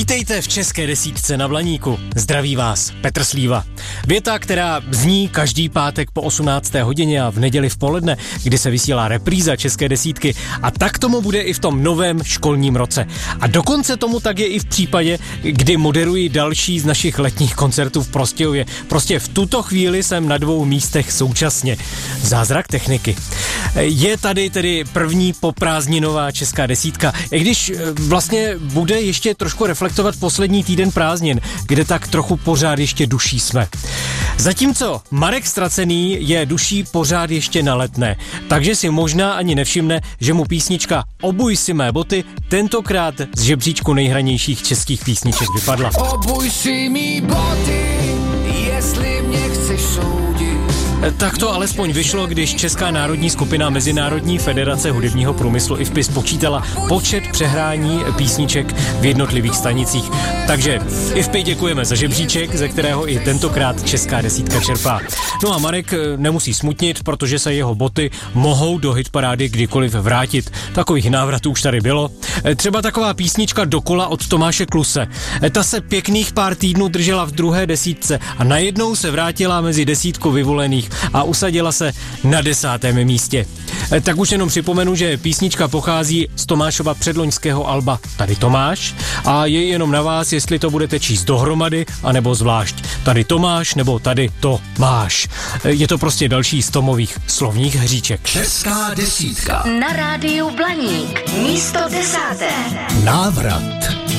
Vítejte v České desítce na Blaníku. Zdraví vás Petr Slíva. Věta, která zní každý pátek po 18. hodině a v neděli v poledne, kdy se vysílá repríza České desítky. A tak tomu bude i v tom novém školním roce. A dokonce tomu tak je i v případě, kdy moderuji další z našich letních koncertů v Prostějově. Prostě v tuto chvíli jsem na 2 místech současně. Zázrak techniky. Je tady tedy první poprázdninová Česká desítka, i když vlastně bude ještě trošku reflektovat poslední týden prázdnin, kde tak trochu pořád ještě duší jsme. Zatímco Marek Ztracený je duší pořád ještě na Letné, takže si možná ani nevšimne, že mu písnička Obuj si mé boty tentokrát z žebříčku nejhranějších českých písniček vypadla. Obuj si mý boty, jestli mě chceš soudit. Tak to alespoň vyšlo, když Česká národní skupina Mezinárodní federace hudebního průmyslu IFPI spočítala počet přehrání písniček v jednotlivých stanicích. Takže IFPI děkujeme za žebříček, ze kterého i tentokrát Česká desítka čerpá. No a Marek nemusí smutnit, protože se jeho boty mohou do hitparády kdykoliv vrátit. Takových návratů už tady bylo. Třeba taková písnička Dokola od Tomáše Kluse. Ta se pěkných pár týdnů držela v 2. desítce a najednou se vrátila mezi desítku vyvolených a usadila se na 10. místě. Tak už jenom připomenu, že písnička pochází z Tomášova předloňského alba Tady Tomáš a je jenom na vás, jestli to budete číst dohromady anebo zvlášť. Tady Tomáš nebo tady to máš. Je to prostě další z Tomových slovních hříček. Česká desítka Na rádiu Blaník, místo 10. Návrat.